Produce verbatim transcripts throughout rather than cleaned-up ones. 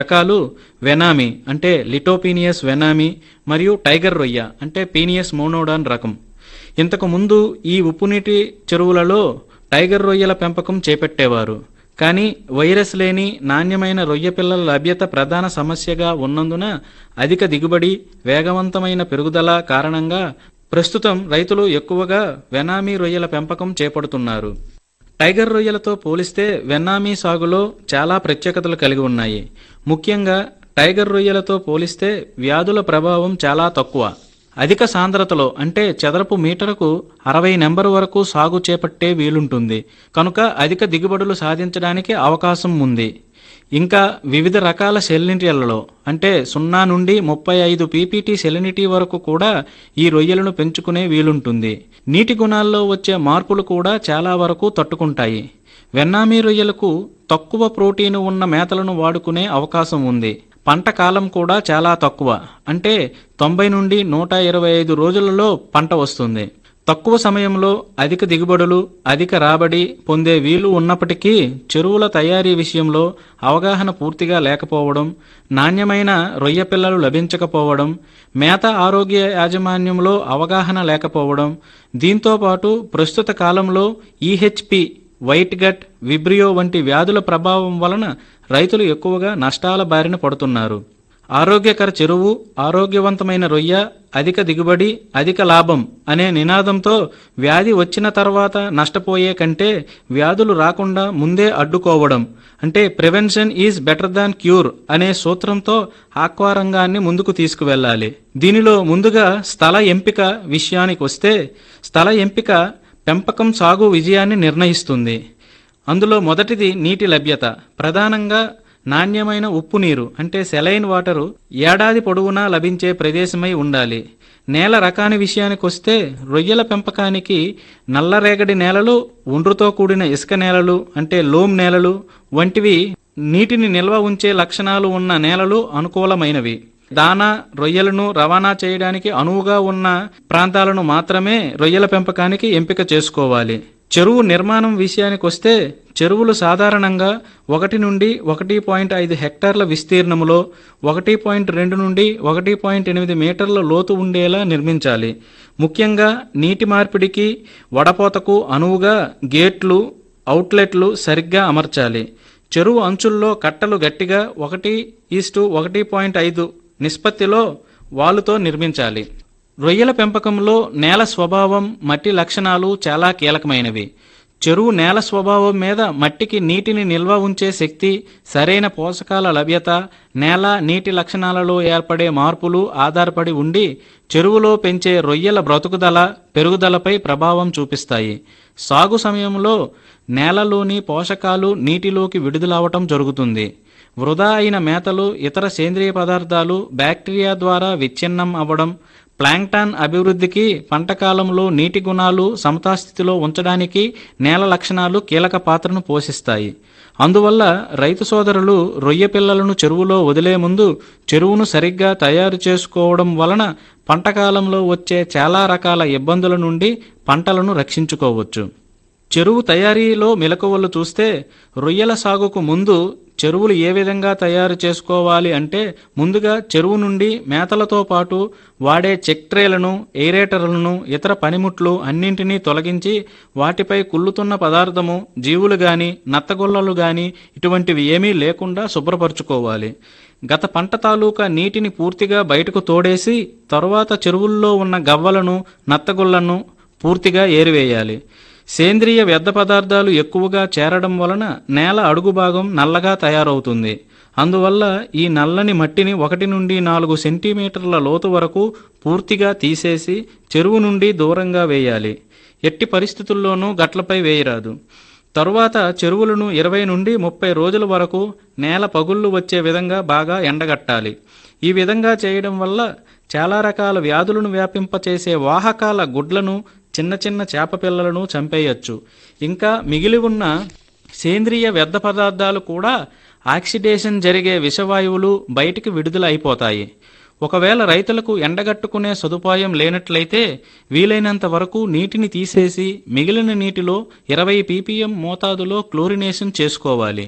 రకాలు వెనామి అంటే లిటోపీనియస్ వెనామి మరియు టైగర్ రొయ్య అంటే పీనియస్ మోనోడాన్ రకం. ఇంతకు ముందు ఈ ఉప్పునీటి చెరువులలో టైగర్ రొయ్యల పెంపకం చేపట్టేవారు. కానీ వైరస్ లేని నాణ్యమైన రొయ్య పిల్లల లభ్యత ప్రధాన సమస్యగా ఉన్నందున అధిక దిగుబడి, వేగవంతమైన పెరుగుదల కారణంగా ప్రస్తుతం రైతులు ఎక్కువగా వెనామీ రొయ్యల పెంపకం చేపడుతున్నారు. టైగర్ రొయ్యలతో పోలిస్తే వెన్నామీ సాగులో చాలా ప్రత్యేకతలు కలిగి ఉన్నాయి. ముఖ్యంగా టైగర్ రొయ్యలతో పోలిస్తే వ్యాధుల ప్రభావం చాలా తక్కువ. అధిక సాంద్రతలో అంటే చదరపు మీటరుకు అరవై నెంబర్ వరకు సాగు చేపట్టే వీలుంటుంది కనుక అధిక దిగుబడులు సాధించడానికి అవకాశం ఉంది. ఇంకా వివిధ రకాల సెలినిటీలలో అంటే సున్నా నుండి ముప్పై ఐదు పీపీటీ సెలినిటీ వరకు కూడా ఈ రొయ్యలను పెంచుకునే వీలుంటుంది. నీటి గుణాల్లో వచ్చే మార్పులు కూడా చాలా వరకు తట్టుకుంటాయి. వెన్నామీ రొయ్యలకు తక్కువ ప్రోటీన్ ఉన్న మేతలను వాడుకునే అవకాశం ఉంది. పంట కాలం కూడా చాలా తక్కువ అంటే తొంభై నుండి నూట ఇరవై ఐదు రోజులలో పంట వస్తుంది. తక్కువ సమయంలో అధిక దిగుబడులు, అధిక రాబడి పొందే వీలు ఉన్నప్పటికీ చెరువుల తయారీ విషయంలో అవగాహన పూర్తిగా లేకపోవడం, నాణ్యమైన రొయ్య పిల్లలు లభించకపోవడం, మేత ఆరోగ్య యాజమాన్యంలో అవగాహన లేకపోవడం, దీంతోపాటు ప్రస్తుత కాలంలో ఈహెచ్పి, వైట్ గట్, విబ్రియో వంటి వ్యాధుల ప్రభావం వలన రైతులు ఎక్కువగా నష్టాల బారిన పడుతున్నారు. ఆరోగ్యకర చెరువు, ఆరోగ్యవంతమైన రొయ్య, అధిక దిగుబడి, అధిక లాభం అనే నినాదంతో వ్యాధి వచ్చిన తర్వాత నష్టపోయే కంటే వ్యాధులు రాకుండా ముందే అడ్డుకోవడం అంటే prevention is better than cure అనే సూత్రంతో ఆక్వా రంగాన్ని ముందుకు తీసుకువెళ్ళాలి. దీనిలో ముందుగా స్థల ఎంపిక విషయానికి వస్తే, స్థల ఎంపిక పెంపకం సాగు విజయాన్ని నిర్ణయిస్తుంది. అందులో మొదటిది నీటి లభ్యత. ప్రధానంగా నాణ్యమైన ఉప్పు నీరు అంటే సెలైన్ వాటరు ఏడాది పొడవునా లభించే ప్రదేశమై ఉండాలి. నేల రకాని విషయానికి వస్తే రొయ్యల పెంపకానికి నల్లరేగడి నేలలు, ఒండ్రుతో కూడిన ఇసుక నేలలు అంటే లోమ్ నేలలు వంటివి, నీటిని నిల్వ ఉంచే లక్షణాలు ఉన్న నేలలు అనుకూలమైనవి. దానా, రొయ్యలను రవాణా చేయడానికి అనువుగా ఉన్న ప్రాంతాలను మాత్రమే రొయ్యల పెంపకానికి ఎంపిక చేసుకోవాలి. చెరువు నిర్మాణం విషయానికి వస్తే చెరువులు సాధారణంగా ఒకటి నుండి ఒకటి పాయింట్ ఐదు హెక్టార్ల విస్తీర్ణములో ఒకటి పాయింట్ రెండు నుండి ఒకటి పాయింట్ ఎనిమిది మీటర్ల లోతు ఉండేలా నిర్మించాలి. ముఖ్యంగా నీటి మార్పిడికి, వడపోతకు అనువుగా గేట్లు, అవుట్లెట్లు సరిగ్గా అమర్చాలి. చెరువు అంచుల్లో కట్టలు గట్టిగా ఒకటి ఈస్టు ఒకటి పాయింట్ ఐదు నిష్పత్తిలో వాలుతో నిర్మించాలి. రొయ్యల పెంపకంలో నేల స్వభావం, మట్టి లక్షణాలు చాలా కీలకమైనవి. చెరువు నేల స్వభావం మీద మట్టికి నీటిని నిల్వ ఉంచే శక్తి, సరైన పోషకాల లభ్యత, నేల నీటి లక్షణాలలో ఏర్పడే మార్పులు ఆధారపడి ఉండి చెరువులో పెంచే రొయ్యల బ్రతుకుదల, పెరుగుదలపై ప్రభావం చూపిస్తాయి. సాగు సమయంలో నేలలోని పోషకాలు నీటిలోకి విడుదలవటం జరుగుతుంది. వృధా అయిన మేతలు, ఇతర సేంద్రియ పదార్థాలు బ్యాక్టీరియా ద్వారా విచ్ఛిన్నం అవ్వడం, ప్లాంక్టాన్ అభివృద్ధికి, పంటకాలంలో నీటి గుణాలు సమతాస్థితిలో ఉంచడానికి నేల లక్షణాలు కీలక పాత్రను పోషిస్తాయి. అందువల్ల రైతు సోదరులు రొయ్య పిల్లలను చెరువులో వదిలే ముందు చెరువును సరిగ్గా తయారు చేసుకోవడం వలన పంటకాలంలో వచ్చే చాలా రకాల ఇబ్బందుల నుండి పంటలను రక్షించుకోవచ్చు. చెరువు తయారీలో మెలకువలు చూస్తే, రొయ్యల సాగుకు ముందు చెరువులు ఏ విధంగా తయారు చేసుకోవాలి అంటే, ముందుగా చెరువు నుండి మేతలతో పాటు వాడే చెక్ ట్రేలను, ఎయిరేటర్లను, ఇతర పనిముట్లు అన్నింటినీ తొలగించి వాటిపై కుళ్ళుతున్న పదార్థము, జీవులు గాని, నత్తగొల్లలు గాని ఇటువంటివి ఏమీ లేకుండా శుభ్రపరచుకోవాలి. గత పంట తాలూకా నీటిని పూర్తిగా బయటకు తోడేసి తరువాత చెరువుల్లో ఉన్న గవ్వలను, నత్తగొల్లను పూర్తిగా ఏరివేయాలి. సేంద్రియ వ్యర్థ పదార్థాలు ఎక్కువగా చేరడం వలన నేల అడుగు భాగం నల్లగా తయారవుతుంది. అందువల్ల ఈ నల్లని మట్టిని ఒకటి నుండి నాలుగు సెంటీమీటర్ల లోతు వరకు పూర్తిగా తీసేసి చెరువు నుండి దూరంగా వేయాలి. ఎట్టి పరిస్థితుల్లోనూ గట్లపై వేయరాదు. తరువాత చెరువులను ఇరవై నుండి ముప్పై రోజుల వరకు నేల పగుళ్ళు వచ్చే విధంగా బాగా ఎండగట్టాలి. ఈ విధంగా చేయడం వల్ల చాలా రకాల వ్యాధులను వ్యాపింపచేసే వాహకాల గుడ్లను, చిన్న చిన్న చేప పిల్లలను చంపేయచ్చు. ఇంకా మిగిలి ఉన్న సేంద్రియ వ్యర్థ పదార్థాలు కూడా ఆక్సిడేషన్ జరిగే విషవాయువులు బయటికి విడుదల అయిపోతాయి. ఒకవేళ రైతులకు ఎండగట్టుకునే సదుపాయం లేనట్లయితే వీలైనంత వరకు నీటిని తీసేసి మిగిలిన నీటిలో ఇరవై పీపీఎం మోతాదులో క్లోరినేషన్ చేసుకోవాలి.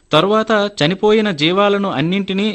తరువాత చనిపోయిన జీవాలను అన్నింటినీ